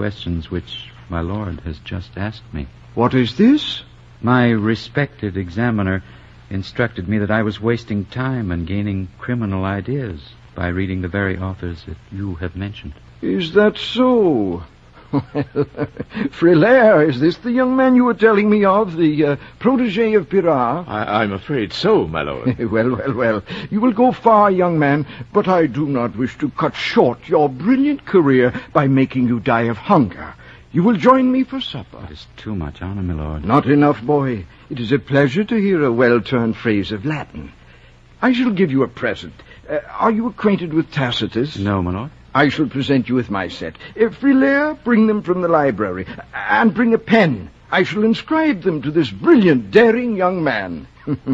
questions which my lord has just asked me. What is this? My respected examiner instructed me that I was wasting time and gaining criminal ideas by reading the very authors that you have mentioned. Is that so? Frilair, is this the young man you were telling me of, the protégé of Pirard? I'm afraid so, my lord. Well. You will go far, young man, but I do not wish to cut short your brilliant career by making you die of hunger. You will join me for supper. It is too much honor, my lord. Not enough, boy. It is a pleasure to hear a well-turned phrase of Latin. I shall give you a present. Are you acquainted with Tacitus? No, my lord. I shall present you with my set. Frilair, bring them from the library. And bring a pen. I shall inscribe them to this brilliant, daring young man.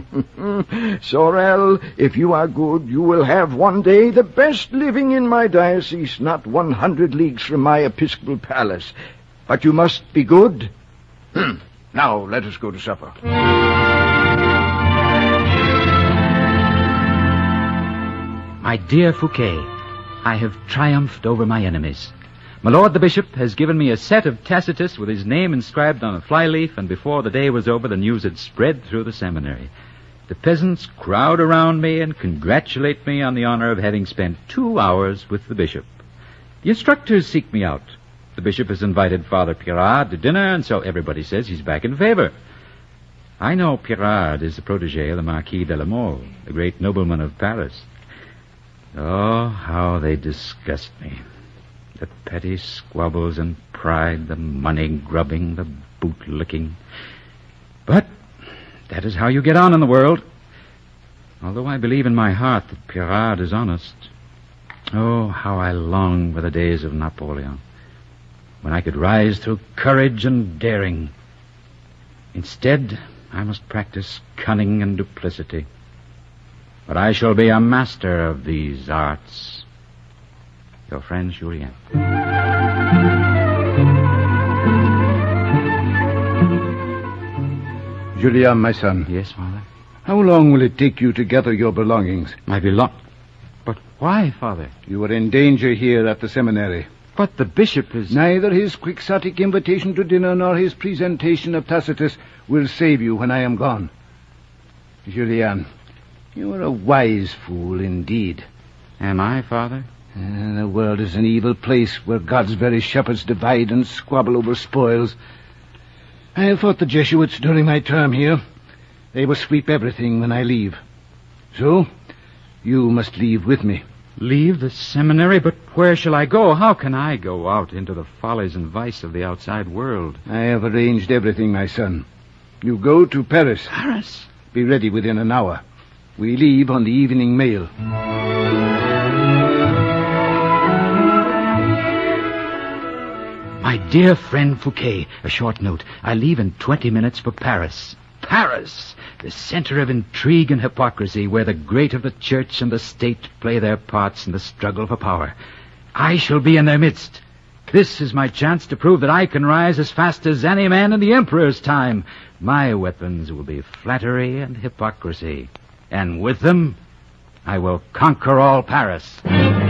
Sorel, if you are good, you will have one day the best living in my diocese, not 100 leagues from my episcopal palace. But you must be good. Now, let us go to supper. My dear Fouquet, I have triumphed over my enemies. My lord the bishop has given me a set of Tacitus with his name inscribed on a flyleaf, and before the day was over, the news had spread through the seminary. The peasants crowd around me and congratulate me on the honor of having spent 2 hours with the bishop. The instructors seek me out. The bishop has invited Father Pirard to dinner, and so everybody says he's back in favor. I know Pirard is the protégé of the Marquis de la Mole, the great nobleman of Paris. Oh, how they disgust me. The petty squabbles and pride, the money-grubbing, the boot-licking. But that is how you get on in the world. Although I believe in my heart that Pirard is honest. Oh, how I long for the days of Napoleon, when I could rise through courage and daring. Instead, I must practice cunning and duplicity. But I shall be a master of these arts. Your friend, Julien. Julien, my son. Yes, Father? How long will it take you to gather your belongings? My But why, Father? You are in danger here at the seminary. But the bishop is... Neither his quixotic invitation to dinner nor his presentation of Tacitus will save you when I am gone. Julien, you are a wise fool indeed. Am I, Father? The world is an evil place where God's very shepherds divide and squabble over spoils. I have fought the Jesuits during my term here. They will sweep everything when I leave. So, you must leave with me. Leave the seminary? But where shall I go? How can I go out into the follies and vice of the outside world? I have arranged everything, my son. You go to Paris. Paris? Be ready within an hour. We leave on the evening mail. My dear friend Fouquet, a short note. I leave in 20 minutes for Paris. Paris, the center of intrigue and hypocrisy, where the great of the church and the state play their parts in the struggle for power. I shall be in their midst. This is my chance to prove that I can rise as fast as any man in the emperor's time. My weapons will be flattery and hypocrisy. And with them, I will conquer all Paris.